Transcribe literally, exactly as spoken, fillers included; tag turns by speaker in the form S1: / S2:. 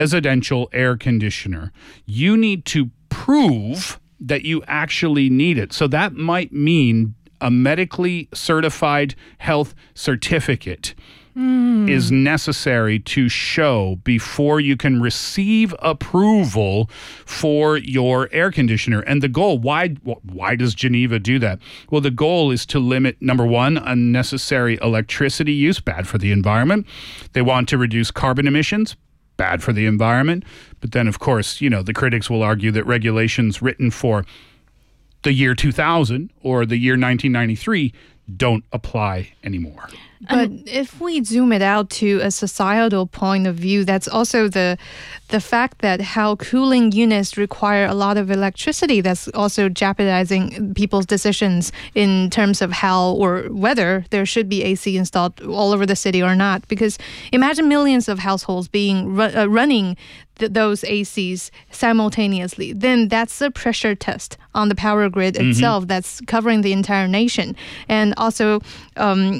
S1: residential air conditioner, you need to prove that you actually need it. So that might mean a medically certified health certificate mm. is necessary to show before you can receive approval for your air conditioner. And the goal, why why does Geneva do that? Well, the goal is to limit, number one, unnecessary electricity use, bad for the environment. They want to reduce carbon emissions, bad for the environment. But then, of course, you know, the critics will argue that regulations written for the year two thousand or the year nineteen ninety-three don't apply anymore.
S2: But if we zoom it out to a societal point of view, that's also the the fact that how cooling units require a lot of electricity. That's also jeopardizing people's decisions in terms of how or whether there should be A C installed all over the city or not. Because imagine millions of households being ru- uh, running th- those A Cs simultaneously. Then that's a pressure test on the power grid itself mm-hmm. that's covering the entire nation. And also, um,